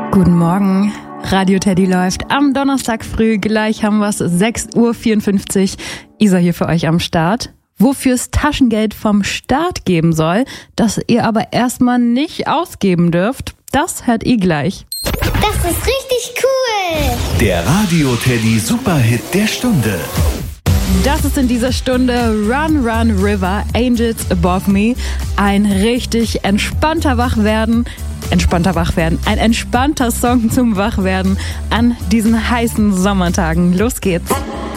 Guten Morgen. Radio Teddy läuft am Donnerstag früh. Gleich haben wir es 6.54 Uhr. Isa hier für euch am Start. Wofür es Taschengeld vom Staat geben soll, das ihr aber erstmal nicht ausgeben dürft, das hört ihr gleich. Das ist richtig cool. Der Radio Teddy Superhit der Stunde. Das ist in dieser Stunde Run Run River, Angels Above Me. Ein richtig entspannter Wachwerden. Ein entspannter Song zum Wachwerden an diesen heißen Sommertagen. Los geht's.